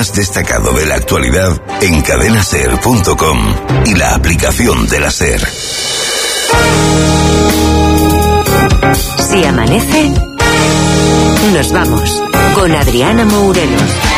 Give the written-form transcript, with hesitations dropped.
Más destacado de la actualidad en cadenaser.com y la aplicación de la SER. Si amanece, nos vamos con Adriana Mourelos.